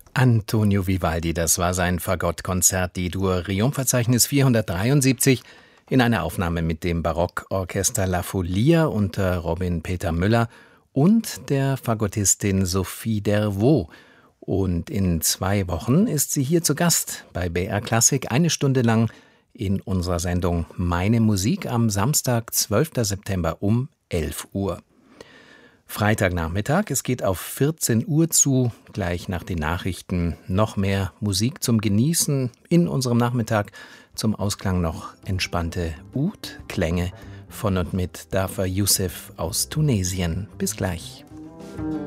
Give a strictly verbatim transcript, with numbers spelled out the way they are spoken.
Antonio Vivaldi, das war sein Fagottkonzert D-Dur Triumphverzeichnis vierhundertdreiundsiebzig in einer Aufnahme mit dem Barockorchester La Folia unter Robin Peter Müller und der Fagottistin Sophie Dervaux. Und in zwei Wochen ist sie hier zu Gast bei B R Klassik, eine Stunde lang in unserer Sendung Meine Musik am Samstag, zwölften September um elf Uhr. Freitagnachmittag, es geht auf vierzehn Uhr zu, gleich nach den Nachrichten noch mehr Musik zum Genießen in unserem Nachmittag, zum Ausklang noch entspannte Oud-Klänge von und mit Dafer Youssef aus Tunesien. Bis gleich.